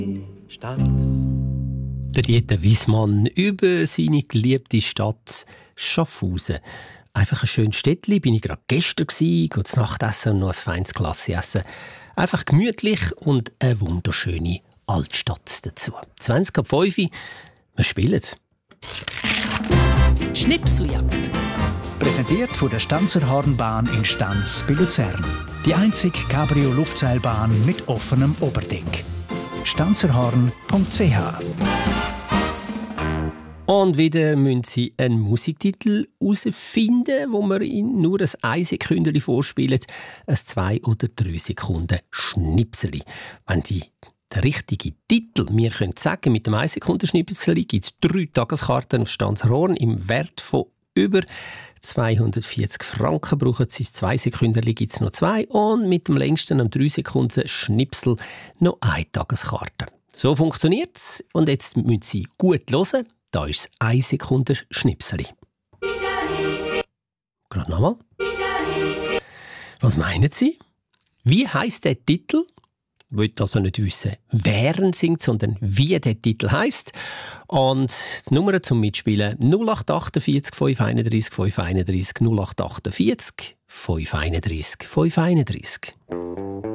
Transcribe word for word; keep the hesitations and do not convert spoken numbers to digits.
Der Dieter Wiesmann über seine geliebte Stadt Schaffhausen. Einfach ein schönes Städtchen. Bin ich gerade gestern gsi, gehe zu Nachtessen und noch ein feines Klasse essen. Einfach gemütlich und eine wunderschöne Altstadt dazu. zwanzig ab fünf, wir spielen es. Schnipseljagd. Präsentiert von der Stanzer Hornbahn in Stanz bei Luzern. Die einzige Cabrio-Luftseilbahn mit offenem Oberdeck. stanzerhorn punkt c h. Und wieder müssen Sie einen Musiktitel herausfinden, wo wir Ihnen nur ein ein Sekündchen vorspielen, ein zwei oder drei Sekunden Schnipseli. Wenn Sie den richtigen Titel mir können sagen mit dem ein Sekunden Schnipseli, gibt es drei Tageskarten auf Stanzerhorn im Wert von über zweihundertvierzig Franken. Brauchen Sie zwei Sekunden, gibt es noch zwei. Und mit dem längsten, am drei Sekunden Schnipsel, noch eine Tageskarte. So funktioniert es. Und jetzt müssen Sie gut hören. Da ist das ein Sekunden Schnipseli. Gerade nochmal. Was meinen Sie? Wie heisst der Titel? Ich will also nicht wissen, wer ihn singt, sondern wie der Titel heisst. Und die Nummer zum Mitspielen null acht achtundvierzig fünf einunddreißig fünf einunddreißig null acht achtundvierzig fünf einunddreißig fünf einunddreißig.